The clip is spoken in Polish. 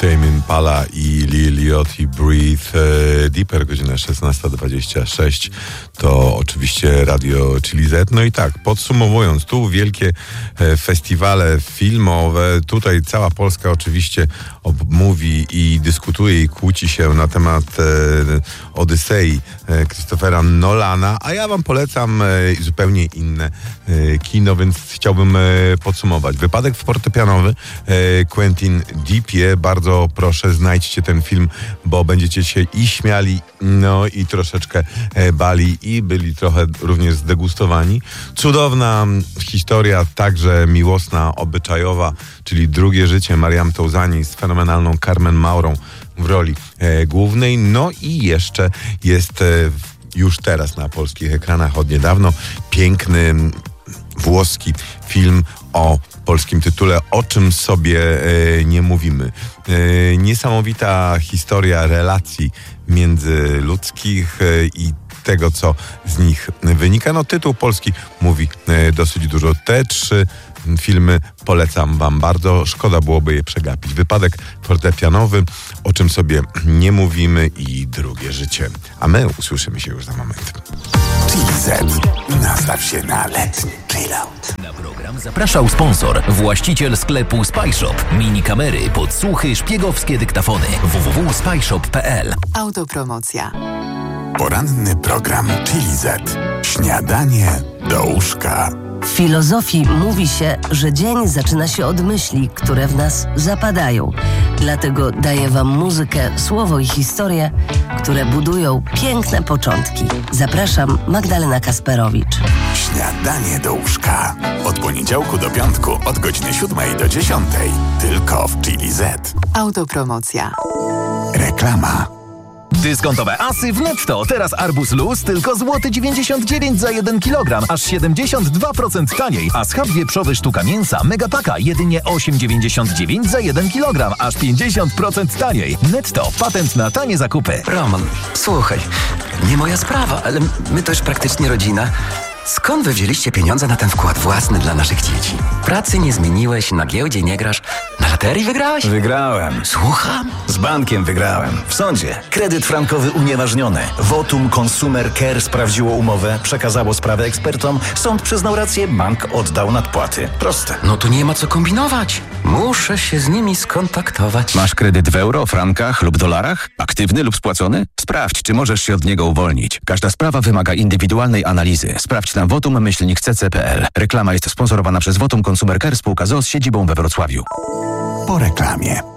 Tame Impala i Lil Yachty Breathe Deeper, godzina 16:26. To oczywiście Radio Chili Z. No i tak, podsumowując, tu wielkie festiwale filmowe, tutaj cała Polska oczywiście mówi i dyskutuje i kłóci się na temat Odysei Christophera Nolana, a ja wam polecam zupełnie inne kino, więc chciałbym podsumować. Wypadek fortepianowy Quentin Dupieux. Bardzo proszę, znajdźcie ten film, bo będziecie się i śmiali, no i troszeczkę bali i byli trochę również zdegustowani. Cudowna historia, także miłosna, obyczajowa, czyli Drugie życie Mariam Touzani z fenomenalną Carmen Maurą w roli głównej. No i jeszcze jest już teraz na polskich ekranach od niedawno piękny włoski film o polskim tytule O czym sobie nie mówimy. Niesamowita historia relacji międzyludzkich i tego, co z nich wynika. No, tytuł polski mówi dosyć dużo. Te trzy filmy polecam wam bardzo. Szkoda byłoby je przegapić. Wypadek fortepianowy, O czym sobie nie mówimy i Drugie życie. A my usłyszymy się już za moment. Chili Z. Nastaw się na letni chillout. Na program zapraszał sponsor, właściciel sklepu Spyshop. Mini kamery, podsłuchy, szpiegowskie dyktafony. www.spyshop.pl. Autopromocja. Poranny program Chili Z. Śniadanie do łóżka. W filozofii mówi się, że dzień zaczyna się od myśli, które w nas zapadają. Dlatego daję wam muzykę, słowo i historię, które budują piękne początki. Zapraszam, Magdalena Kasperowicz. Śniadanie do łóżka. Od poniedziałku do piątku, od godziny 7 do 10. Tylko w Chili Z. Autopromocja. Reklama. Dyskontowe asy w Netto. Teraz arbuz luz tylko złoty 99 za 1 kg, aż 72% taniej. A schab wieprzowy sztuka mięsa Megapaka jedynie 8,99 za 1 kg, aż 50% taniej. Netto. Patent na tanie zakupy. Roman, słuchaj, nie moja sprawa, ale my to już praktycznie rodzina. Skąd wy wzięliście pieniądze na ten wkład własny dla naszych dzieci? Pracy nie zmieniłeś, na giełdzie nie grasz, na loterii wygrałeś? Wygrałem. Słucham? Z bankiem wygrałem. W sądzie. Kredyt frankowy unieważniony. Votum Consumer Care sprawdziło umowę, przekazało sprawę ekspertom, sąd przyznał rację, bank oddał nadpłaty. Proste. No tu nie ma co kombinować. Muszę się z nimi skontaktować. Masz kredyt w euro, frankach lub dolarach? Aktywny lub spłacony? Sprawdź, czy możesz się od niego uwolnić. Każda sprawa wymaga indywidualnej analizy. Sprawdź na votum-cc.pl. Reklama jest sponsorowana przez Votum Consumer Care, spółka z siedzibą we Wrocławiu. Po reklamie.